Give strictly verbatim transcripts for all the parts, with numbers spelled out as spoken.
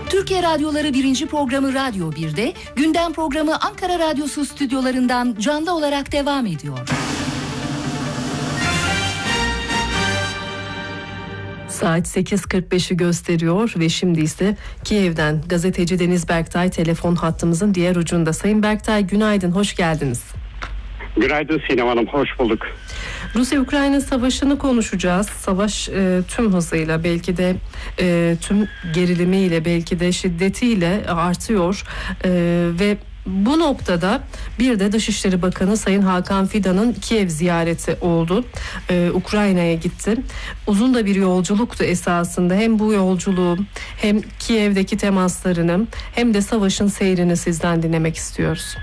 Türkiye Radyoları birinci programı Radyo bir'de, gündem programı Ankara Radyosu stüdyolarından canlı olarak devam ediyor. Saat sekiz kırk beşi gösteriyor ve şimdi ise Kiev'den gazeteci Deniz Berktay telefon hattımızın diğer ucunda. Sayın Berktay, günaydın, hoş geldiniz. Günaydın Sinem Hanım, hoş bulduk. Rusya-Ukrayna savaşını konuşacağız. Savaş e, tüm hızıyla, belki de e, tüm gerilimiyle, belki de şiddetiyle artıyor e, ve bu noktada bir de Dışişleri Bakanı Sayın Hakan Fidan'ın Kiev ziyareti oldu. Ee, Ukrayna'ya gitti. Uzun da bir yolculuktu esasında. Hem bu yolculuğu, hem Kiev'deki temaslarını, hem de savaşın seyrini sizden dinlemek istiyoruz.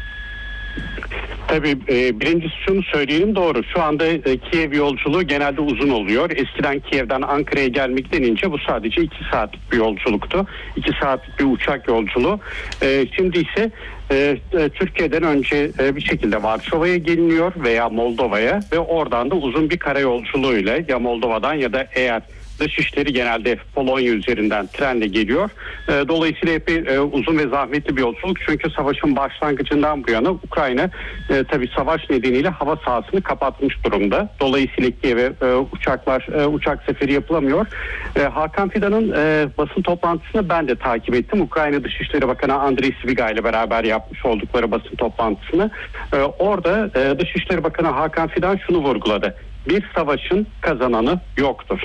Tabii e, birincisi şunu söyleyelim, doğru. Şu anda e, Kiev yolculuğu genelde uzun oluyor. Eskiden Kiev'den Ankara'ya gelmek denince bu sadece iki saatlik bir yolculuktu. iki saatlik bir uçak yolculuğu. E, şimdi ise e, e, Türkiye'den önce e, bir şekilde Varşova'ya geliniyor veya Moldova'ya ve oradan da uzun bir karayolculuğuyla ya Moldova'dan ya da eğer Dışişleri genelde Polonya üzerinden trenle geliyor. E, dolayısıyla epey e, uzun ve zahmetli bir yolculuk. Çünkü savaşın başlangıcından bu yana Ukrayna e, tabii savaş nedeniyle hava sahasını kapatmış durumda. Dolayısıyla Kiev'e e, uçaklar e, uçak seferi yapılamıyor. E, Hakan Fidan'ın e, basın toplantısını ben de takip ettim. Ukrayna Dışişleri Bakanı Andriy Sybiga ile beraber yapmış oldukları basın toplantısını. E, orada e, Dışişleri Bakanı Hakan Fidan şunu vurguladı: bir savaşın kazananı yoktur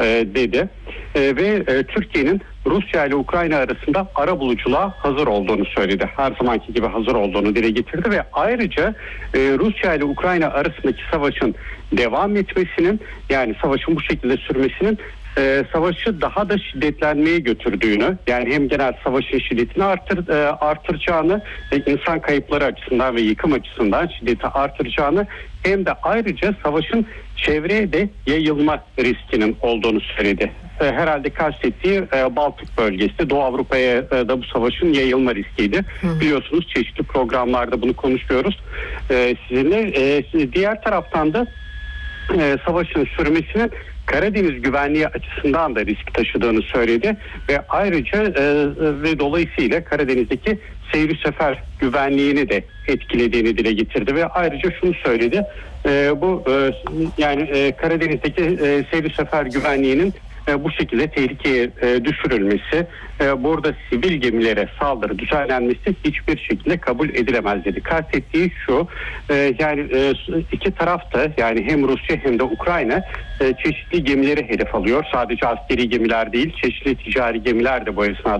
dedi e, ve e, Türkiye'nin Rusya ile Ukrayna arasında arabuluculuğa hazır olduğunu söyledi. Her zamanki gibi hazır olduğunu dile getirdi ve ayrıca e, Rusya ile Ukrayna arasındaki savaşın devam etmesinin, yani savaşın bu şekilde sürmesinin e, savaşı daha da şiddetlenmeye götürdüğünü, yani hem genel savaşın şiddetini artır, e, artıracağını, e, insan kayıpları açısından ve yıkım açısından şiddeti artıracağını, hem de ayrıca savaşın çevreye de yayılma riskinin olduğunu söyledi. Herhalde kastettiği Baltık bölgesi, Doğu Avrupa'ya da bu savaşın yayılma riskiydi. Hı. Biliyorsunuz çeşitli programlarda bunu konuşuyoruz sizinle. Diğer taraftan da savaşın sürmesinin Karadeniz güvenliği açısından da risk taşıdığını söyledi ve ayrıca e, ve dolayısıyla Karadeniz'deki seyri sefer güvenliğini de etkilediğini dile getirdi ve ayrıca şunu söyledi: e, bu e, yani e, Karadeniz'deki e, seyri sefer güvenliğinin e, bu şekilde tehlikeye e, düşürülmesi, e, burada sivil gemilere saldırı düzenlenmesi hiçbir şekilde kabul edilemez dedi. Kastettiği şu, e, yani e, iki taraf da, yani hem Rusya hem de Ukrayna e, çeşitli gemileri hedef alıyor. Sadece askeri gemiler değil, çeşitli ticari gemiler de bu esnada